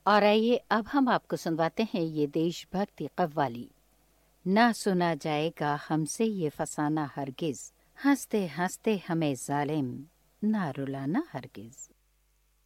और आइए अब हम आपको सुनवाते हैं ये देशभक्ति कव्वाली। ना सुना जाएगा हमसे ये फसाना हरगिज, हंसते हंसते हमें जालिम ना रुलाना हरगिज।